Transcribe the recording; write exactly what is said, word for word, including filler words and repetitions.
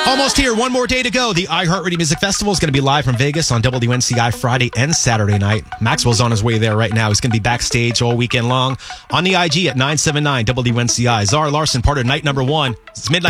Almost here. One more day to go. The iHeartRadio Music Festival is going to be live from Vegas on W N C I Friday and Saturday night. Maxwell's on his way there right now. He's going to be backstage all weekend long on the I G at nine seven nine W N C I. Zara Larson, part of night number one. It's midnight.